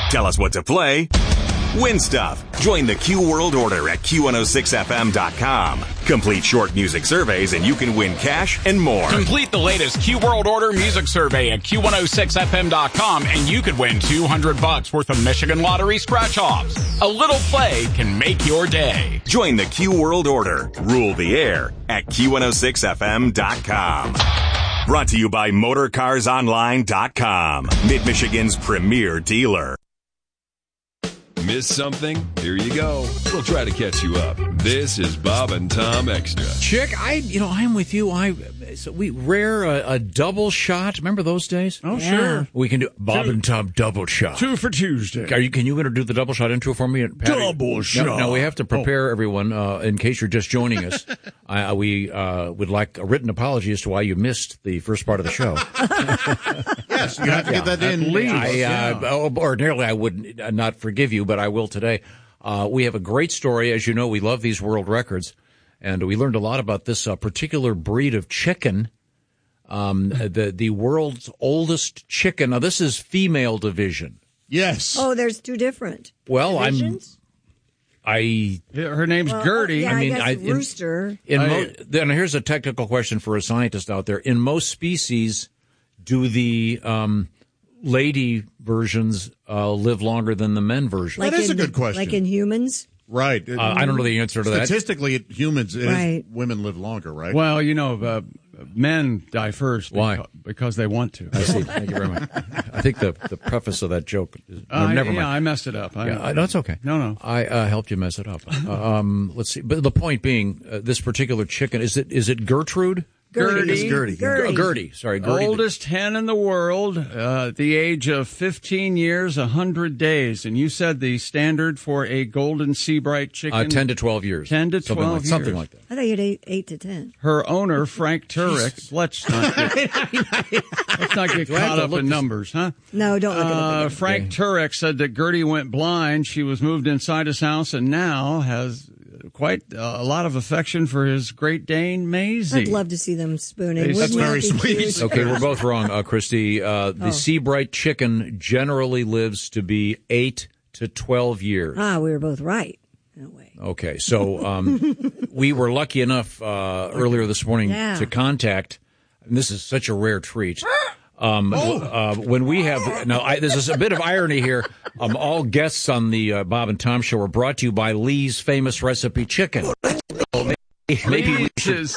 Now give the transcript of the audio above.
Tell us what to play. Win stuff. Join the Q World Order at Q106FM.com. Complete short music surveys and you can win cash and more. Complete the latest Q World Order music survey at Q106FM.com and you could win $200 worth of Michigan Lottery scratch-offs. A little play can make your day. Join the Q World Order. Rule the air at Q106FM.com. Brought to you by MotorCarsOnline.com. Mid-Michigan's premier dealer. Miss something? Here you go. We'll try to catch you up. This is Bob and Tom Extra. Chick, I'm with you. We rare a double shot. Remember those days? Oh, yeah. Sure. We can do Bob and Tom double shot. 2 for Tuesday. Can you do the double shot intro for me? Double shot. Now, we have to prepare everyone in case you're just joining us. We would like a written apology as to why you missed the first part of the show. Yes, you have to get that in. Ordinarily, I would not forgive you, but I will today. We have a great story. As you know, we love these world records, and we learned a lot about this particular breed of chicken, the world's oldest chicken. Now, this is female division. Yes. Oh, there's 2 different divisions? Her name's Gertie. I guess rooster. Then here's a technical question for a scientist out there. In most species, do the lady versions live longer than the men version? That is a good question. Like in humans? Right. I don't know the answer to that. Statistically, humans, women live longer, right? Well, men die first. Why? Because they want to. I see. Thank you very much. I think the preface of that joke is never mind. Yeah, I messed it up. No, it's okay. No. I helped you mess it up. Let's see. But the point being, this particular chicken, is it Gertrude? Gertie. Gertie. Sorry, Gertie. Oldest hen in the world, the age of 15 years, 100 days. And you said the standard for a golden Seabright chicken? 10 to 12 years. 10 to 12 years. Something like that. I thought you had 8 to 10. Her owner, Frank Turek, let's not get caught up in numbers, huh? No, don't look at it. Frank Turek said that Gertie went blind. She was moved inside his house and now has quite a lot of affection for his Great Dane, Maisie. I'd love to see them spooning. That's very sweet. Okay, we're both wrong, Christy. The Seabright chicken generally lives to be 8 to 12 years. We were both right in a way. Okay, so we were lucky enough earlier this morning to contact, and this is such a rare treat, when we have, now there's a bit of irony here, all guests on the Bob and Tom Show are brought to you by Lee's Famous Recipe Chicken. Maybe we should...